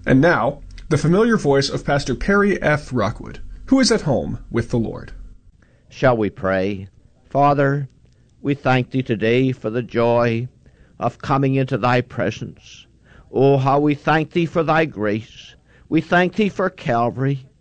And now, the familiar voice of Pastor Perry F. Rockwood, who is at home with the Lord. Shall we pray? Father, we thank Thee today for the joy of coming into Thy presence. Oh, how we thank Thee for Thy grace. We thank Thee for Calvary.